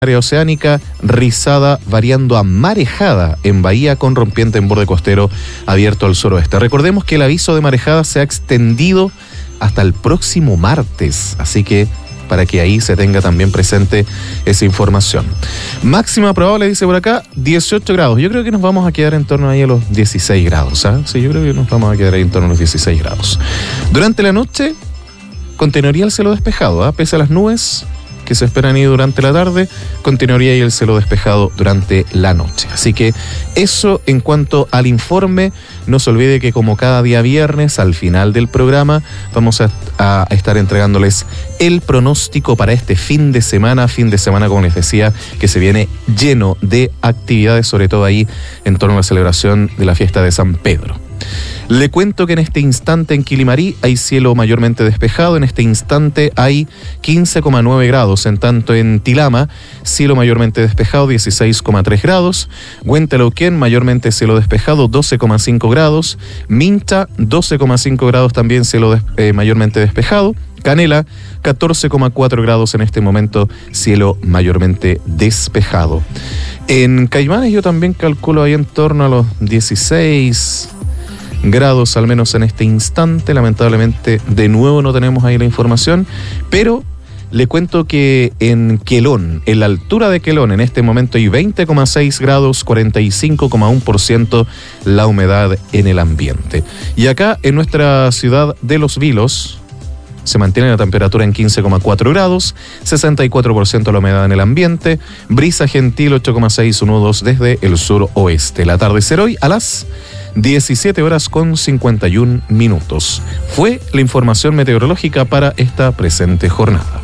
área oceánica, rizada variando a marejada en bahía con rompiente en borde costero abierto al suroeste. Recordemos que el aviso de marejada se ha extendido hasta el próximo martes, así que para que ahí se tenga también presente esa información. Máxima probable, dice por acá, 18 grados. Yo creo que nos vamos a quedar en torno ahí a los 16 grados, ¿ah? Sí, yo creo que nos vamos a quedar ahí en torno a los 16 grados. Durante la noche continuaría el cielo despejado, ¿ah? Pese a las nubes que se esperan ir durante la tarde, continuaría ahí el cielo despejado durante la noche. Así que eso en cuanto al informe. No se olvide que como cada día viernes, al final del programa, vamos a estar entregándoles el pronóstico para este fin de semana, como les decía, que se viene lleno de actividades, sobre todo ahí en torno a la celebración de la fiesta de San Pedro. Le cuento que en este instante en Quilimarí hay cielo mayormente despejado. En este instante hay 15,9 grados. En tanto en Tilama, cielo mayormente despejado, 16,3 grados. Huentelauquén, mayormente cielo despejado, 12,5 grados. Minta, 12,5 grados también, cielo mayormente despejado. Canela, 14,4 grados en este momento, cielo mayormente despejado. En Caimanes yo también calculo ahí en torno a los 16 grados, al menos en este instante. Lamentablemente, de nuevo no tenemos ahí la información, pero le cuento que en Quelón, en la altura de Quelón, en este momento hay 20,6 grados, 45,1% la humedad en el ambiente. Y acá en nuestra ciudad de Los Vilos se mantiene la temperatura en 15,4 grados, 64% la humedad en el ambiente, brisa gentil 8,6 nudos desde el suroeste. El atardecer hoy a las 17 horas con 51 minutos. Fue la información meteorológica para esta presente jornada.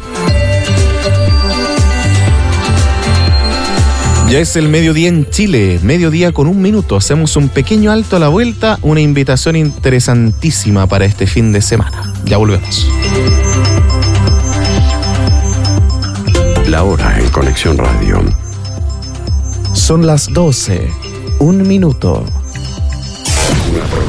Ya es el mediodía en Chile, mediodía con 1 minuto. Hacemos un pequeño alto a la vuelta, una invitación interesantísima para este fin de semana. Ya volvemos. La hora en Conexión Radio. Son las 12, 1 minuto. Una